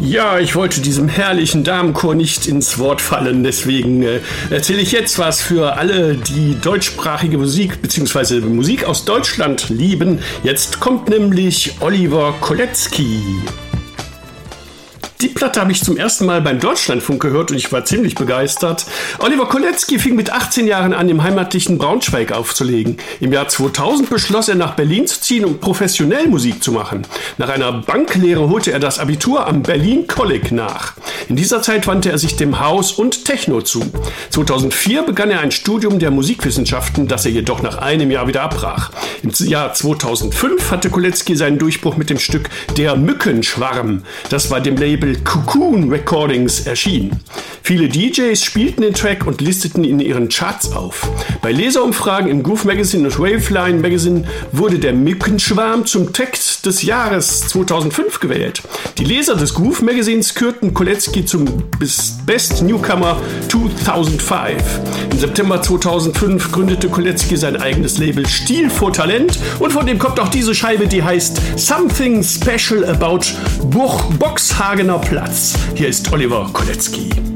Ja, ich wollte diesem herrlichen Damenchor nicht ins Wort fallen, deswegen erzähle ich jetzt was für alle, die deutschsprachige Musik bzw. Musik aus Deutschland lieben. Jetzt kommt nämlich Oliver Kolecki. Die Platte habe ich zum ersten Mal beim Deutschlandfunk gehört und ich war ziemlich begeistert. Oliver Kolecki fing mit 18 Jahren an, im heimatlichen Braunschweig aufzulegen. Im Jahr 2000 beschloss er, nach Berlin zu ziehen, um professionell Musik zu machen. Nach einer Banklehre holte er das Abitur am Berlin Kolleg nach. In dieser Zeit wandte er sich dem House und Techno zu. 2004 begann er ein Studium der Musikwissenschaften, das er jedoch nach einem Jahr wieder abbrach. Im Jahr 2005 hatte Kolecki seinen Durchbruch mit dem Stück Der Mückenschwarm. Das war dem Label Cocoon Recordings erschienen. Viele DJs spielten den Track und listeten ihn in ihren Charts auf. Bei Leserumfragen im Groove Magazine und Waveline Magazine wurde der Mückenschwarm zum Track des Jahres 2005 gewählt. Die Leser des Groove Magazins kürten Kolecki zum Best Newcomer 2005. Im September 2005 gründete Kolecki sein eigenes Label Stil vor Talent und von dem kommt auch diese Scheibe, die heißt Something Special About Boxhagener Platz. Hier ist Oliver Kolecki.